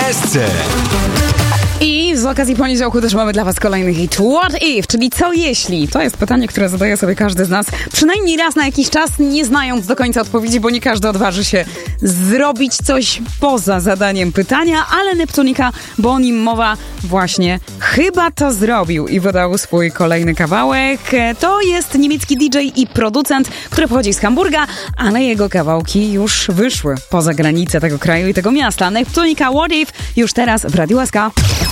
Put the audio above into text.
desce. I z okazji poniedziałku też mamy dla was kolejny hit What If, czyli co jeśli? To jest pytanie, które zadaje sobie każdy z nas przynajmniej raz na jakiś czas, nie znając do końca odpowiedzi, bo nie każdy odważy się zrobić coś poza zadaniem pytania, ale Neptunika, bo o nim mowa, właśnie chyba to zrobił i wydał swój kolejny kawałek. To jest niemiecki DJ i producent, który pochodzi z Hamburga, ale jego kawałki już wyszły poza granice tego kraju i tego miasta. Neptunika What If już teraz w Radiu SK.